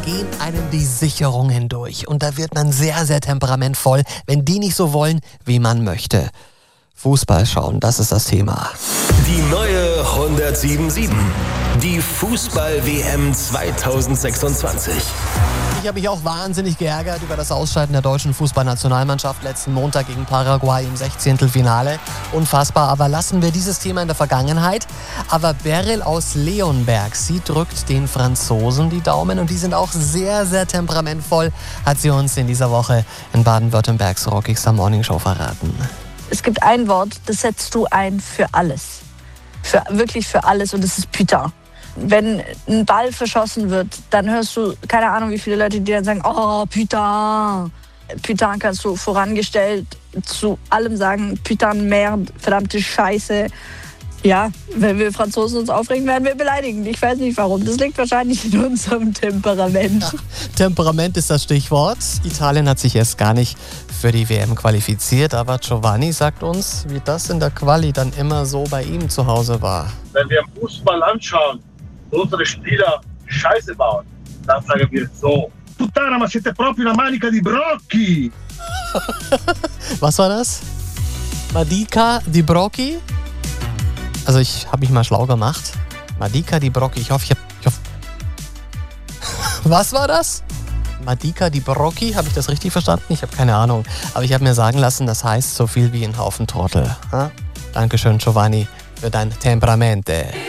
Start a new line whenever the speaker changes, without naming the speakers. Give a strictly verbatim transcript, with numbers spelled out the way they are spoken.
gehen einem die Sicherungen durch. Und da wird man sehr, sehr temperamentvoll, wenn die nicht so wollen, wie man möchte. Fußball schauen, das ist das Thema.
Die neue hundertsiebenundsiebzig. Die Fußball-W M zweitausendsechsundzwanzig.
Ich habe mich auch wahnsinnig geärgert über das Ausscheiden der deutschen Fußballnationalmannschaft letzten Montag gegen Paraguay im Sechzehntelfinale. Unfassbar, aber lassen wir dieses Thema in der Vergangenheit. Aber Beryl aus Leonberg, sie drückt den Franzosen die Daumen und die sind auch sehr, sehr temperamentvoll, hat sie uns in dieser Woche in Baden-Württembergs rockigster Morningshow verraten.
Es gibt ein Wort, das setzt du ein für alles. Für, wirklich für alles und das ist Putain. Wenn ein Ball verschossen wird, dann hörst du, keine Ahnung, wie viele Leute, die dann sagen, oh, Putain. Putain kannst du vorangestellt zu allem sagen, Putain, Merde, verdammte Scheiße. Ja, wenn wir Franzosen uns aufregen, werden wir beleidigen. Ich weiß nicht warum. Das liegt wahrscheinlich in unserem Temperament.
Ja, Temperament ist das Stichwort. Italien hat sich erst gar nicht für die W M qualifiziert, aber Giovanni sagt uns, wie das in der Quali dann immer so bei ihm zu Hause war.
Wenn wir Fußball anschauen, unsere Spieler Scheiße bauen, dann sagen wir so: Puttana, ma siete proprio una manica di brocchi!
Was war das? Madica di Brocchi? Also ich habe mich mal schlau gemacht. Madica di Brocchi, ich hoffe, ich habe... Ich hoffe. Was war das? Madica di Brocchi, habe ich das richtig verstanden? Ich habe keine Ahnung. Aber ich habe mir sagen lassen, das heißt so viel wie ein Haufen Trottel. Ha? Dankeschön, Giovanni, für dein Temperamente.